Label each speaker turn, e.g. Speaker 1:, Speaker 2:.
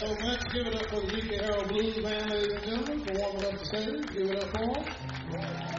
Speaker 1: so much. Give it up for the UK Herald Blues Band, ladies and gentlemen, for warming up the stage. Give it up for them.